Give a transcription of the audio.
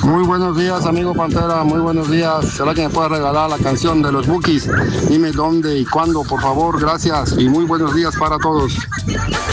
Muy buenos días, amigo Pantera, muy buenos días. ¿Será que me puedes regalar la canción de los Bukis? Dime dónde y cuándo, por favor, gracias y muy buenos días para todos.